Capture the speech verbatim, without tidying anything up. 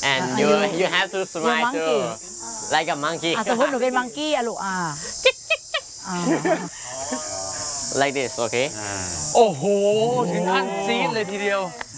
and Uh, you you- you have to smile monkey. too like a monkey อ่ะสมมติหนูเป็นมังกี้อะลูกอ่าอ่า like this okay โอ้โห ถึงขั้นซีดเลยทีเดียว